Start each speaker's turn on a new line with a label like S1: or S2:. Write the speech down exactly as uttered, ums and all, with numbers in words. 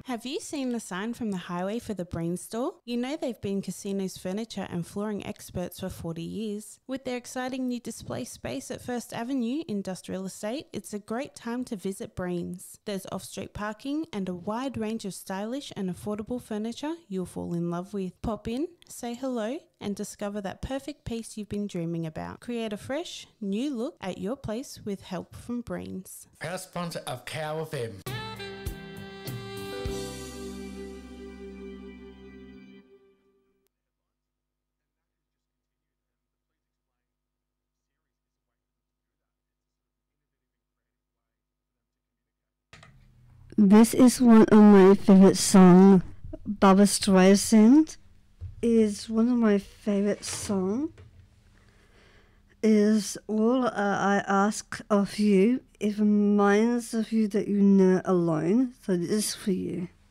S1: Have you seen the sign from the highway for the Breen store? You know they've been Casino's furniture and flooring experts for forty years. With their exciting new display space at First Avenue Industrial Estate, it's a great time to visit Breen's. There's off-street parking and a wide range of stylish and affordable furniture you'll fall in love with. Pop in, say hello, and discover that perfect piece you've been dreaming about. Create a fresh, new look at your place with help from Breen's.
S2: Proud sponsor of Cow F M.
S3: This is one of my favorite songs. Barbra Streisand is one of my favorite songs. Is all uh, I ask of you. It reminds of you that you're not alone. So this is for you.